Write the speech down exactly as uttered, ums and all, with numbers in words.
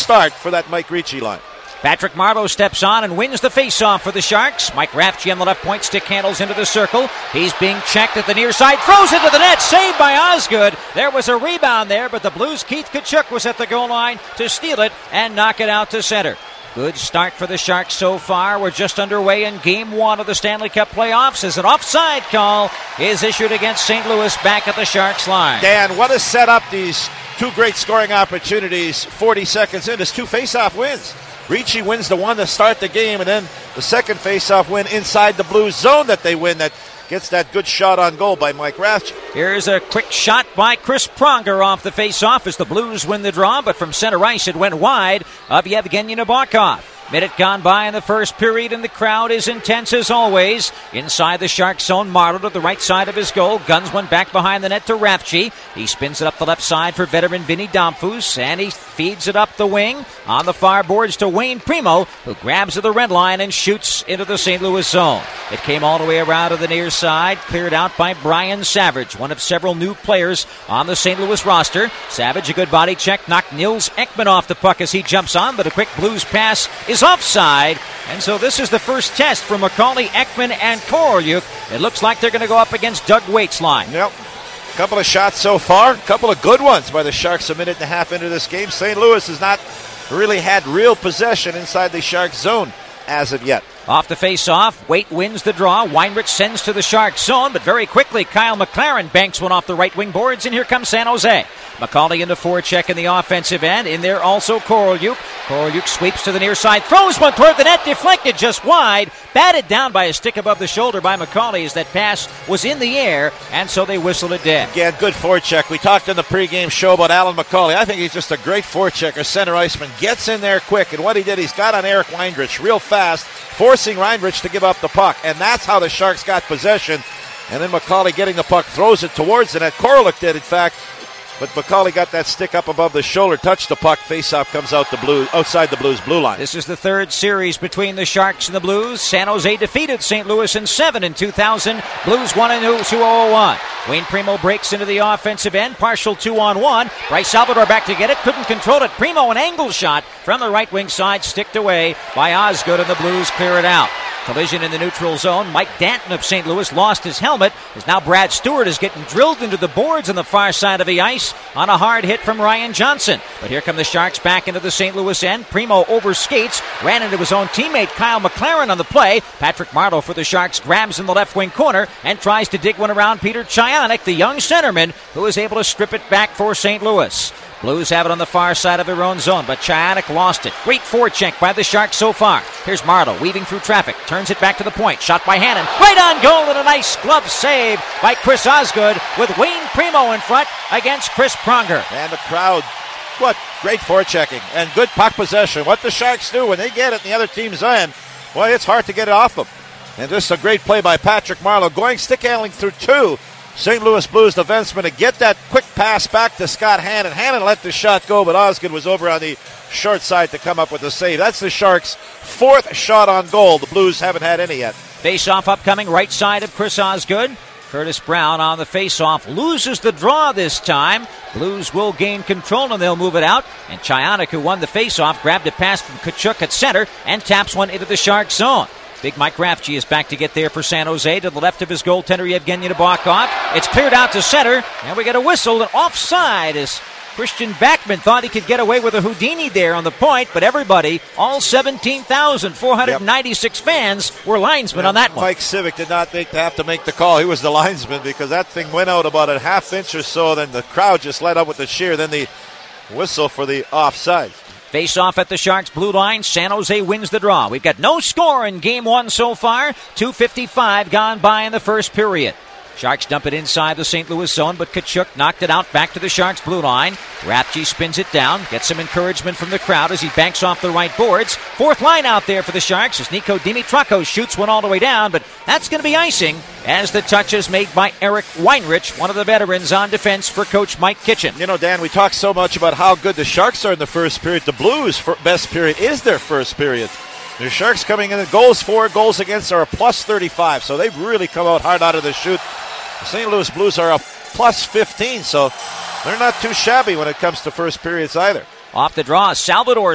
start for that Mike Ricci line. Patrick Marleau steps on and wins the face-off for the Sharks. Mike Rafferty on the left point, stick handles into the circle. He's being checked at the near side, throws into the net, saved by Osgood. There was a rebound there, but the Blues' Keith Tkachuk was at the goal line to steal it and knock it out to center. Good start for the Sharks so far. We're just underway in Game one of the Stanley Cup playoffs as an offside call is issued against Saint Louis back at the Sharks line. Dan, what has set up these two great scoring opportunities forty seconds in is two face-off wins. Ricci wins the one to start the game, and then the second face-off win inside the Blues zone that they win that gets that good shot on goal by Mike Rafferty. Here's a quick shot by Chris Pronger off the face-off as the Blues win the draw, but from center ice it went wide of Yevgeny Nabokov. Minute gone by in the first period, and the crowd is intense as always. Inside the Shark zone, Marleau to the right side of his goal. Guns one back behind the net to Rafferty. He spins it up the left side for veteran Vinny Domfus, and he feeds it up the wing on the far boards to Wayne Primo, who grabs at the red line and shoots into the Saint Louis zone. It came all the way around to the near side, cleared out by Brian Savage, one of several new players on the Saint Louis roster. Savage, a good body check, knocked Nils Ekman off the puck as he jumps on, but a quick Blues pass is offside, and so this is the first test for Macaulay, Ekman, and Korolyuk. It looks like they're going to go up against Doug Waite's line. Yep. A couple of shots so far, a couple of good ones by the Sharks a minute and a half into this game. Saint Louis has not really had real possession inside the Sharks zone as of yet. Off the face-off, Waite wins the draw. Weinrich sends to the Sharks zone, but very quickly Kyle McLaren banks one off the right wing boards, and here comes San Jose. Macaulay into forecheck in the offensive end. In there also Korolyuk. Korolyuk sweeps to the near side, throws one toward the net, deflected just wide, batted down by a stick above the shoulder by Macaulay as that pass was in the air, and so they whistled it dead. Again, good forecheck. We talked in the pregame show about Alan Macaulay. I think he's just a great forechecker. Center iceman gets in there quick, and what he did, he's got on Eric Weinrich real fast, forcing Weinrich to give up the puck, and that's how the Sharks got possession. And then Macaulay getting the puck, throws it towards the net. Korolyuk did, in fact, but Macaulay got that stick up above the shoulder, touched the puck, face-off comes out the blue, outside the Blues' blue line. This is the third series between the Sharks and the Blues. San Jose defeated Saint Louis in seven in two thousand. Blues won in two thousand one. Wayne Primo breaks into the offensive end, partial two-on-one. Bryce Salvador back to get it, couldn't control it. Primo, an angle shot from the right wing side, sticked away by Osgood, and the Blues clear it out. Collision in the neutral zone. Mike Danton of Saint Louis lost his helmet, as now Brad Stewart is getting drilled into the boards on the far side of the ice on a hard hit from Ryan Johnson. But here come the Sharks back into the Saint Louis end. Primo overskates, ran into his own teammate Kyle McLaren on the play. Patrick Marleau for the Sharks grabs in the left wing corner and tries to dig one around Peter Chionik, the young centerman, who is able to strip it back for Saint Louis. Blues have it on the far side of their own zone, but Chionik lost it. Great forecheck by the Sharks so far. Here's Marleau weaving through traffic, turns it back to the point, shot by Hannon, right on goal, and a nice glove save by Chris Osgood with Wayne Primo in front against Chris Pronger. And the crowd, what great forechecking and good puck possession. What the Sharks do when they get it in the other team's end, well, it's hard to get it off them. And this is a great play by Patrick Marleau, going stick handling through two Saint Louis Blues defenseman to get that quick pass back to Scott Hannon. Hannon let the shot go, but Osgood was over on the short side to come up with the save. That's the Sharks' fourth shot on goal. The Blues haven't had any yet. Face-off upcoming, right side of Chris Osgood. Curtis Brown on the face-off loses the draw this time. Blues will gain control and they'll move it out. And Chionik, who won the face-off, grabbed a pass from Tkachuk at center and taps one into the Sharks zone. Big Mike Rafferty is back to get there for San Jose to the left of his goaltender Yevgeny Nabokov. It's cleared out to center, and we get a whistle and offside as Christian Backman thought he could get away with a Houdini there on the point, but everybody, all seventeen thousand four hundred ninety-six yep. fans, were linesmen yep. on that one. Mike Civic did not make, have to make the call. He was the linesman because that thing went out about a half inch or so, then the crowd just let up with the cheer, then the whistle for the offside. Face-off at the Sharks' blue line. San Jose wins the draw. We've got no score in game one so far. two fifty-five gone by in the first period. Sharks dump it inside the Saint Louis zone, but Tkachuk knocked it out back to the Sharks' blue line. Rafferty spins it down, gets some encouragement from the crowd as he banks off the right boards. Fourth line out there for the Sharks as Nico Dimitrakos shoots one all the way down, but that's going to be icing as the touch is made by Eric Weinrich, one of the veterans on defense for Coach Mike Kitchen. You know, Dan, we talk so much about how good the Sharks are in the first period. The Blues' best period is their first period. The Sharks coming in, the goals for, goals against are a plus thirty-five, so they've really come out hard out of the chute. The Saint Louis Blues are a plus fifteen, so they're not too shabby when it comes to first periods either. Off the draw, Salvador